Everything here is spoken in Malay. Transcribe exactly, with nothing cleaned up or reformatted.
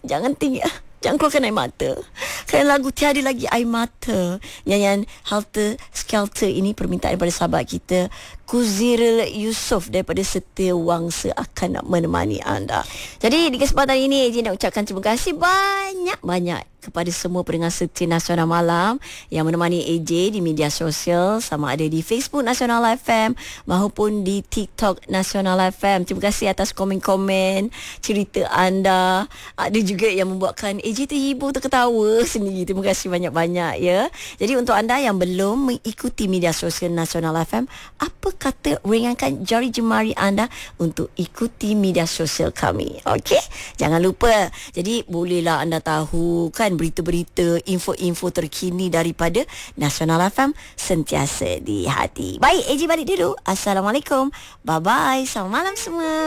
jangan tinggi. Jangan keluarkan air mata. Kerana lagu Tiada Lagi Air Mata, nyanyian Helter Skelter ini permintaan daripada sahabat kita Kuziril Yusof daripada Setia Wangsa akan nak menemani anda. Jadi di kesempatan ini A J nak ucapkan terima kasih banyak-banyak kepada semua pendengar Setia Nasional Malam yang menemani A J di media sosial, sama ada di Facebook Nasional F M maupun di TikTok Nasional F M. Terima kasih atas komen-komen, cerita anda. Ada juga yang membuatkan A J terhibur, terketawa sendiri. Terima kasih banyak-banyak ya. Jadi untuk anda yang belum mengikuti media sosial Nasional F M, apa kata ringankan jari jemari anda untuk ikuti media sosial kami. Okey? Jangan lupa. Jadi bolehlah anda tahu kan berita-berita, info-info terkini daripada Nasional F M sentiasa di hati. Baik, A J balik dulu. Assalamualaikum. Bye-bye. Selamat malam semua.